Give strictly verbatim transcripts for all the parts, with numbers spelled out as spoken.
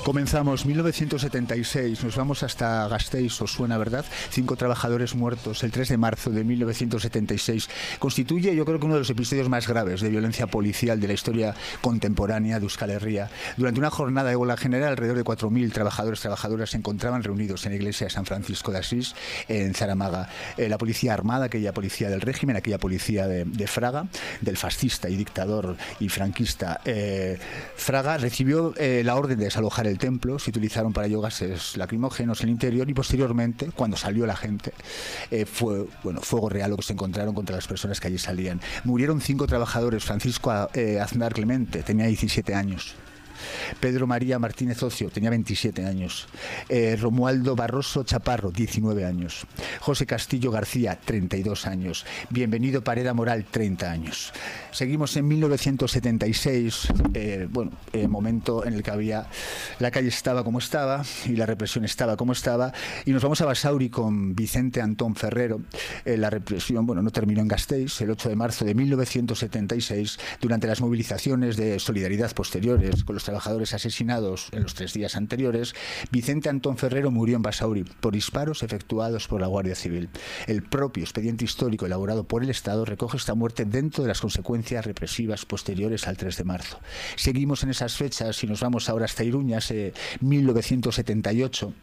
Comenzamos mil novecientos setenta y seis, nos vamos hasta Gasteiz, os suena, ¿verdad? Cinco trabajadores muertos el tres de marzo de mil novecientos setenta y seis. Constituye, yo creo que uno de los episodios más graves de violencia policial de la historia contemporánea de Euskal Herria. Durante una jornada de huelga general, alrededor de cuatro mil trabajadores y trabajadoras se encontraban reunidos en la iglesia de San Francisco de Asís, en Zaramaga. Eh, la policía armada, aquella policía del régimen, aquella policía de, de Fraga, del fascista y dictador y franquista eh, Fraga, recibió eh, la orden de desalojar el templo. Se utilizaron para ello gases lacrimógenos en el interior y posteriormente, cuando salió la gente, eh, fue bueno, fuego real lo que se encontraron contra las personas que allí salían. Murieron cinco trabajadores. Francisco eh, Aznar Clemente tenía diecisiete años. Pedro María Martínez Ocio tenía veintisiete años. eh, Romualdo Barroso Chaparro, diecinueve años. José Castillo García, treinta y dos años. Bienvenido Pareda Moral, treinta años. Seguimos en mil novecientos setenta y seis, eh, bueno, eh, momento en el que había, la calle estaba como estaba y la represión estaba como estaba, y nos vamos a Basauri con Vicente Antón Ferrero. Eh, la represión, bueno, no terminó en Gasteiz. El ocho de marzo de mil novecientos setenta y seis, durante las movilizaciones de solidaridad posteriores con los trabajadores asesinados en los tres días anteriores, Vicente Antón Ferrero murió en Basauri por disparos efectuados por la Guardia Civil. El propio expediente histórico elaborado por el Estado recoge esta muerte dentro de las consecuencias represivas posteriores al tres de marzo. Seguimos en esas fechas y nos vamos ahora hasta Iruña, eh, mil novecientos setenta y ocho.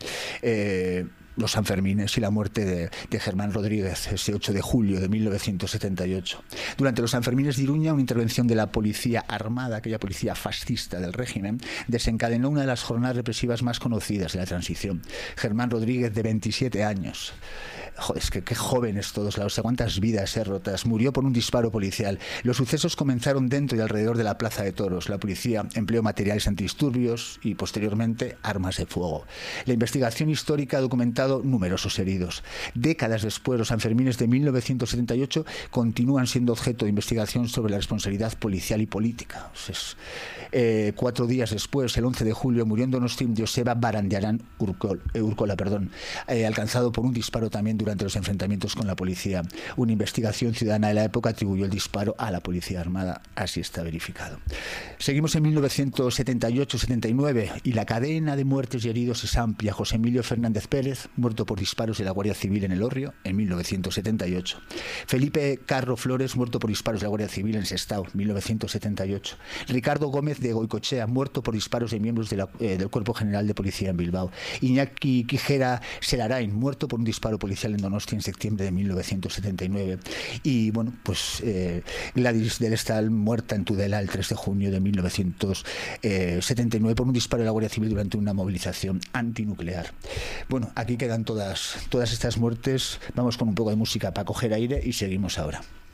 Eh, los Sanfermines y la muerte de, de Germán Rodríguez, ese ocho de julio de mil novecientos setenta y ocho. Durante los Sanfermines de Iruña, una intervención de la policía armada, aquella policía fascista del régimen, desencadenó una de las jornadas represivas más conocidas de la transición. Germán Rodríguez, de veintisiete años. Joder, es que qué jóvenes todos, no sé cuántas vidas eh, rotas. Murió por un disparo policial. Los sucesos comenzaron dentro y alrededor de la Plaza de Toros. La policía empleó materiales antidisturbios y posteriormente armas de fuego. La investigación histórica ha documentado numerosos heridos. Décadas después, los Sanfermines de mil novecientos setenta y ocho continúan siendo objeto de investigación sobre la responsabilidad policial y política. Pues, eh, cuatro días después, el once de julio, murió en Donosti Joseba Barandiaran Urcol, eh, Urcola, perdón, eh, alcanzado por un disparo también durante los enfrentamientos con la policía. Una investigación ciudadana de la época atribuyó el disparo a la policía armada. Así está verificado. Seguimos en mil novecientos setenta y ocho setenta y nueve y la cadena de muertes y heridos es amplia. José Emilio Fernández Pérez, muerto por disparos de la Guardia Civil en Elorrio en mil novecientos setenta y ocho. Felipe Carro Flores, muerto por disparos de la Guardia Civil en Sestao, mil novecientos setenta y ocho. Ricardo Gómez de Goicochea, muerto por disparos de miembros de la, eh, del Cuerpo General de Policía en Bilbao. Iñaki Quijera Selarain, muerto por un disparo policial en Donosti en septiembre de mil novecientos setenta y nueve. Y bueno, pues eh, Gladys del Estal, muerta en Tudela el tres de junio de mil novecientos setenta y nueve por un disparo de la Guardia Civil durante una movilización antinuclear. Bueno, aquí quedan todas, todas estas muertes. Vamos con un poco de música para coger aire y seguimos ahora.